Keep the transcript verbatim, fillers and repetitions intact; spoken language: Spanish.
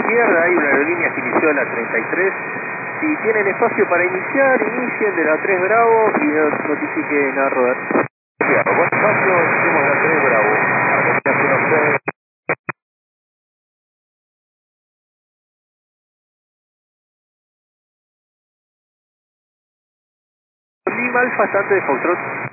izquierda hay una aerolínea que inició a la treinta y tres. Si tienen espacio para iniciar, inicien de la tres Bravo y nos notifiquen a Robert. Buen espacio, iniciemos la tres Bravo. Aerolínea cero seis. Lima Alfa Sante de Foxtrot.